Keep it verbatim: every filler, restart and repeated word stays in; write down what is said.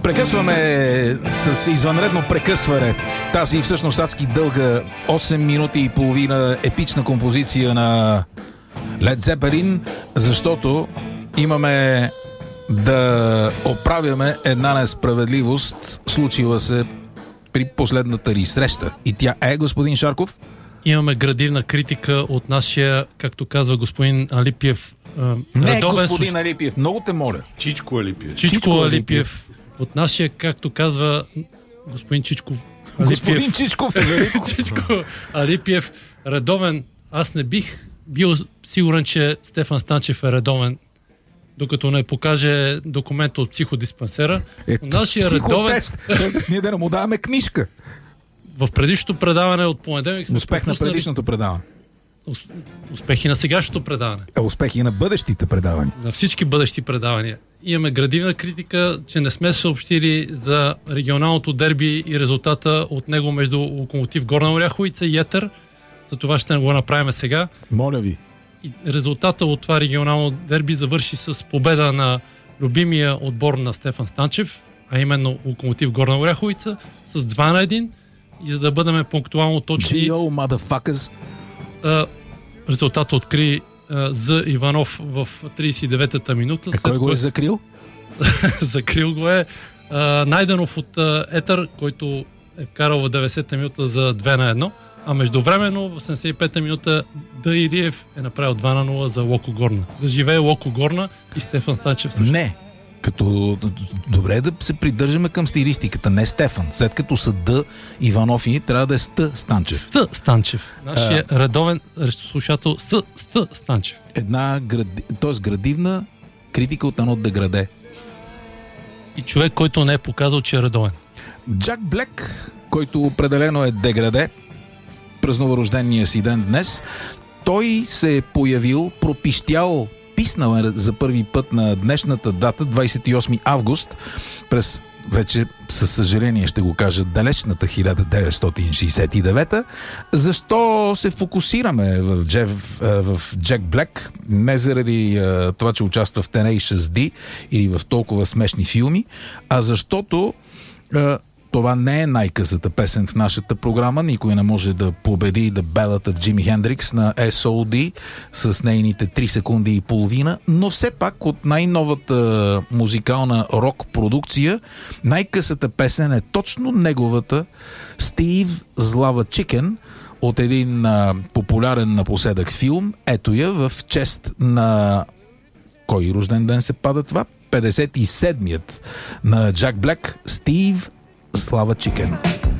Прекъсваме с извънредно прекъсване тази всъщност адски дълга осем минути и половина епична композиция на Led Zeppelin, защото имаме да оправяме една несправедливост, случила се при последната ни среща. И тя е, господин Шарков? Имаме градивна критика от нашия, както казва господин Алипиев. Не, господин слуш... Алипиев, много те моля. Чичко Алипиев. Чичко, Чичко Алипиев. От нашия, както казва господин Чичков Алипиев. Господин Чичков Чичко Алипиев, редовен. Аз не бих бил сигурен, че Стефан Станчев е редовен, докато не покаже документа от психодиспансера. Е, нашия редовен... Ние да му даваме книжка. В предишното предаване от понеделник... Успех на предишното предаване. Успехи на сегашното предаване. А успехи и на бъдещите предавания. На всички бъдещи предавания. Имаме градивна критика, че не сме съобщили за регионалното дерби и резултата от него между Локомотив Горна Оряховица и Етър. За това ще го направим сега. Моля ви. И резултата от това регионално дерби завърши с победа на любимия отбор на Стефан Станчев, а именно Локомотив Горна Оряховица, с два на един. И за да бъдем пунктуално точни... Джи О, motherfuckers! Резултата откри а, за Иванов в тридесет и деветата минута. Е, кой го е закрил? Закрил го е а, Найденов от а, Етър, който е вкарал в деветдесета минута за две на едно. А междувременно в седемдесет и пета минута Д. Илиев е направил два на нула за Локо Горна. Да живее Локо Горна и Стефан Станчев също. Не. Като добре е да се придържаме към стилистиката, не Стефан. След като са Д. Иванов и трябва да е Ст. Станчев. Ст. Станчев. Нашия а... редовен слушател С. Ст. Станчев. Една гради... т.е. градивна критика от едно деграде. И човек, който не е показал, че е редовен. Джак Блек, който определено е деграде, празнува рождения си ден днес. Той се е появил, пропищял, писнал е за първи път на днешната дата, двадесет и осми август, през вече, със съжаление ще го кажа, далечната хиляда деветстотин шейсет и девета. Защо се фокусираме в, Джеф, в Джак Блек? Не заради а, това, че участва в Tenacious D или в толкова смешни филми, а защото а, това не е най-късата песен в нашата програма. Никой не може да победи да белата в Джими Хендрикс на Ес О Ди с нейните три секунди и половина, но все пак от най-новата музикална рок-продукция най-късата песен е точно неговата Стив Злава Чикен от един а, популярен напоследък филм. Ето я в чест на... Кой рожден ден се пада това? петдесет и седмият на Джак Блек, Стив Слава Чикен.